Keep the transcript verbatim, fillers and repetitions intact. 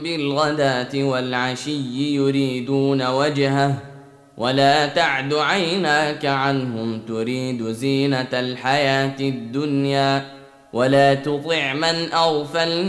بالغداة والعشي يريدون وجهه ولا تعد عيناك عنهم تريد زينة الحياة الدنيا ولا تطع من أغفلنا